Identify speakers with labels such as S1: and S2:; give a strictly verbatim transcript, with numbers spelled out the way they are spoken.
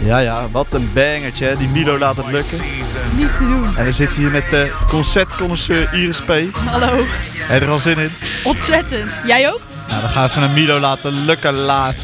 S1: Ja, ja, wat een bangertje, hè. Die Milo laat het lukken.
S2: Niet te doen.
S1: En we zitten hier met de concertconnoisseur Iris P.
S2: Hallo.
S1: Heb je er al zin in?
S2: Ontzettend. Jij ook?
S1: Nou, dan gaan we even naar Milo laten lukken, laatst.